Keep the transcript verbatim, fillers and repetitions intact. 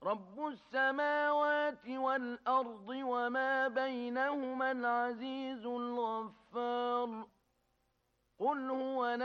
رب السماوات والأرض وما بينهما العزيز الغفار قل هو